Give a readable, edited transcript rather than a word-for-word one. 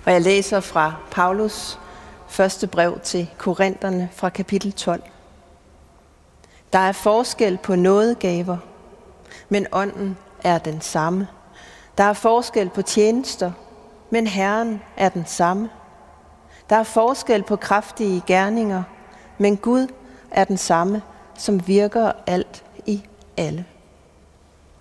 Og jeg læser fra Paulus første brev til Korinterne fra kapitel 12. Der er forskel på nådegaver, men ånden er den samme. Der er forskel på tjenester, men Herren er den samme. Der er forskel på kraftige gerninger, men Gud er den samme, som virker alt i alle.